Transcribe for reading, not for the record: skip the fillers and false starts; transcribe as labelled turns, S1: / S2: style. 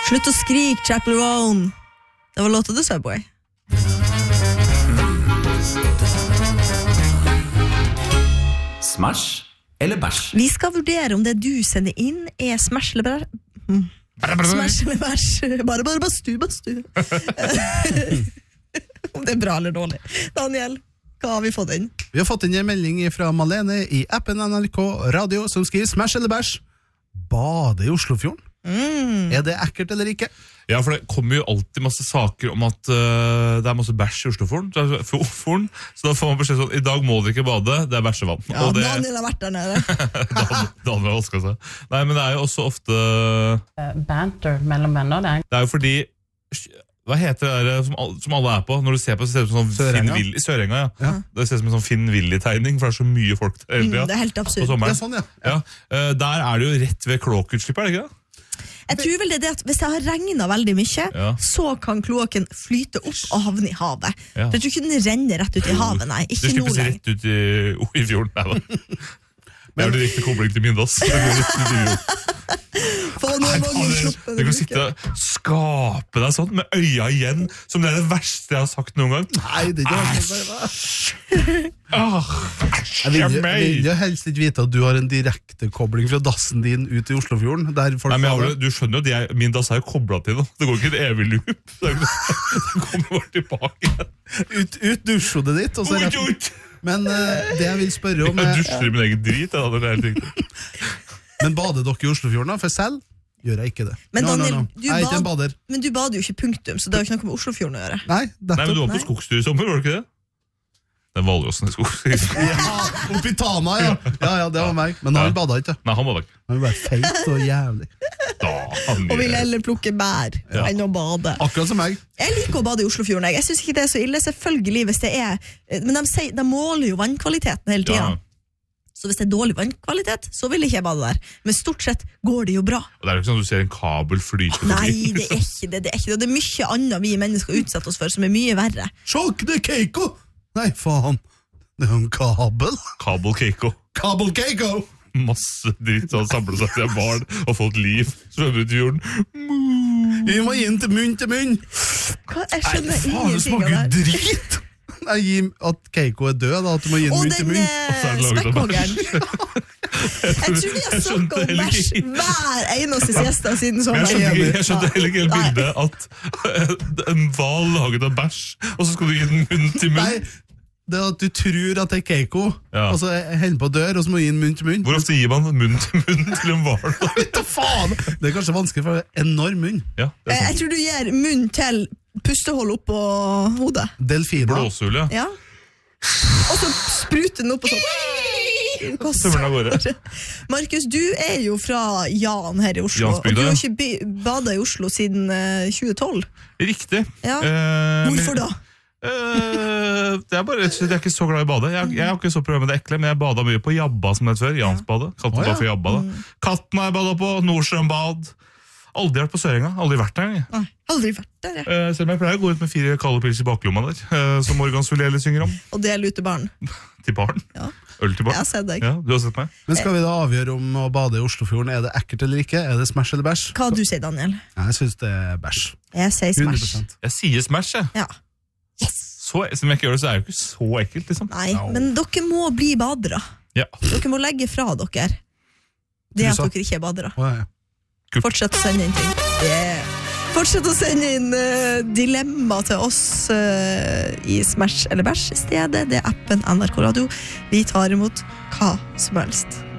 S1: Slutt å skrike, Chapel Roan. Det var låta til Subway.
S2: Smash eller bæsj?
S1: Vi skal vurdere om det du sender inn smash eller bæsj. Smash eller bæsj. Bare bastu. Om det bra eller dårlig. Daniel, hva har vi fått inn?
S3: Vi har fått inn en melding fra Malene i appen NRK Radio som skriver smash eller bæsj. Bade i Oslofjorden? Er det ekkelt eller ikke?
S4: Ja, for det kommer jo alltid masse saker om at det masse bæsj i Oslofjorden. Så da får man beskjed sånn, i dag må dere ikke bade, det bæsjevann.
S1: Ja,
S4: og det,
S1: Daniel har vært der nede.
S4: Daniel har vasket seg. Nei, men det jo også ofte
S5: banter mellom venner.
S4: Det jo fordi, hva heter det der som alle på? Når du ser på, så ser det ut som sånn Sørenga, ja. Det ser ut som en sånn Finn Willy-tegning, for det så mye folk der hele tiden.
S1: Det helt absurd.
S4: Det
S3: sånn, ja.
S4: Der det jo rett ved kloakkutslipp, det ikke det?
S1: Jeg tror vel det at hvis det har regnet veldig mye, så kan kloakken flyte opp og havne i havet. For jeg tror ikke den renner rett ut i havet, nei. Ikke
S4: det slipper rett ut i fjorden, nei da. Det det riktig kobling til min dass. Du kan sitte og skape deg sånn, med øya igjen, som det det verste jeg har sagt noen gang.
S3: Nei, det Jeg vil jo helst ikke vite at du har en direkte kobling fra dassen din ut i Oslofjorden.
S4: Du skjønner jo at min dass jo koblet til det. Det går ikke et evig loop. Det kommer bare tilbake.
S3: Ut dusjhodet ditt, og så rett. Men det jeg vil spørre om
S4: Jeg dusjer i min egen drit.
S3: Men bader dere i Oslofjorden da? For selv gjør jeg ikke det.
S1: Men Daniel,
S3: jeg er ikke en bader.
S1: Men du bader jo ikke punktum, så det har ikke noe med Oslofjorden å gjøre.
S3: Nei,
S4: men du var på skogstur i sommer, var du ikke det? Den Valåsen i skogstur.
S3: Ja, oppi Tana, ja. Ja, det var meg. Men han badet ikke.
S4: Nei, han badet ikke.
S3: Han var bare feit og jævlig.
S1: Og vil heller plukke bær enn å bade.
S3: Akkurat som meg.
S1: Jeg liker å bade i Oslofjorden. Jeg synes ikke det så ille, selvfølgelig hvis det men de måler jo vannkvaliteten hele tiden. Så hvis det dårlig vannkvalitet, så vil jeg ikke bade der. Men stort sett går det jo bra.
S4: Og det jo ikke sånn at du ser en kabel flyte.
S1: Nei, det ikke det. Og det mye annet vi mennesker utsetter oss for som mye verre.
S3: Sjokk, det Keiko! Nei, faen. Det en kabel.
S4: Kabel Keiko.
S3: Kabel Keiko!
S4: Masse dritt som har samlet seg til barn og fått liv. Svømmer ut i jorden.
S3: Vi må inn til munn til munn.
S1: Jeg skjønner ingenting av det.
S3: Det smaker drit. At Keiko død, da, at du må gi den munn til munn.
S1: Og den spekkhoggeren. Jeg tror vi har snakket om bæsj hver eneste siesta siden sommer.
S4: Jeg skjønte heller ikke hele bildet at en hval laget av bæsj, og så skal du gi den munn til munn.
S3: Nei, det at du tror at det Keiko, og så hender på dør, og så må du gi den munn til munn.
S4: Hvor ofte gir man munn til en hval?
S3: Vet du faen! Det kanskje vanskelig, for det enorm munn.
S1: Jeg tror du gir munn til pustehold opp på hodet.
S3: Delfiner.
S4: Blåshul,
S1: ja. Og så spruter den opp og sånn. Markus, du jo fra Jan her i Oslo, og du har ikke badet i Oslo siden 2012.
S4: Riktig.
S1: Hvorfor da?
S4: Jeg er ikke så glad i bade. Jeg har ikke så prøvd med det ekle, men jeg badet mye på Jabba som det før. Jansbadet, kalte det bare for Jabba da. Katten har jeg badet på, Nordstrømbad. Aldri vært på Sørenga, aldri vært der.
S1: Aldri vært der,
S4: Selv om jeg pleier å gå ut med 4 kalde pils i baklomma der, som Morgan Sulele synger om.
S1: Og dele ut til barn.
S4: Til barn?
S1: Ja.
S4: Øl til barn?
S1: Jeg har sett deg.
S4: Ja, du har sett meg.
S3: Men skal vi da avgjøre om å bade i Oslofjorden, det ekkelt eller ikke? Det smash eller bæsj?
S1: Hva du sier, Daniel?
S3: Jeg synes det bæsj.
S1: Jeg sier smash.
S3: 100%.
S4: Jeg sier smash, jeg.
S1: Ja.
S4: Yes. Så, som jeg ikke gjør det, så det jo ikke så ekkelt, liksom.
S1: Nei, men dere må bli badere.
S4: Ja.
S1: Dere må legge fra dere det at dere ikke badere. Fortsett å sende inn ting. Fortsett å sende inn dilemma til oss i Smash eller Bæsj i stedet. Det appen NRK Radio. Vi tar imot hva som helst.